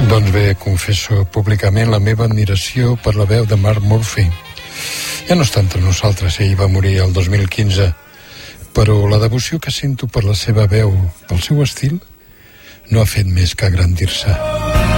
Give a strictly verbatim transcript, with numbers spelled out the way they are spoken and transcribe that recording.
Doncs bé, confesso públicament la meva admiració per la veu de Mark Murphy. Ja no està entre nosaltres, ell va morir el dos mil quinze, però la devoció que sento per la seva veu, pel seu estil, no ha fet més que agrandir-se.